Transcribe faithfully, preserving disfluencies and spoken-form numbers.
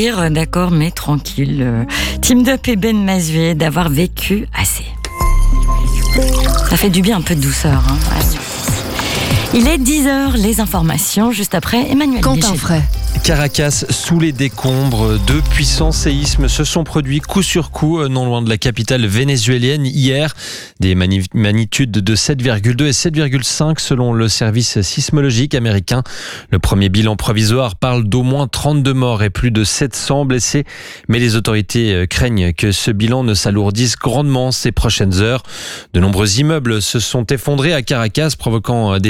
rire, d'accord, mais tranquille. Team Up et Ben Mazuet d'avoir vécu assez. Ça fait du bien, un peu de douceur. Hein. Il est dix heures, les informations, juste après Emmanuel Quentin Fray. Caracas sous les décombres, deux puissants séismes se sont produits coup sur coup non loin de la capitale vénézuélienne hier. Des mani- magnitudes de sept virgule deux et sept virgule cinq selon le service sismologique américain. Le premier bilan provisoire parle d'au moins trente-deux morts et plus de sept cents blessés. Mais les autorités craignent que ce bilan ne s'alourdisse grandement ces prochaines heures. De nombreux immeubles se sont effondrés à Caracas, provoquant des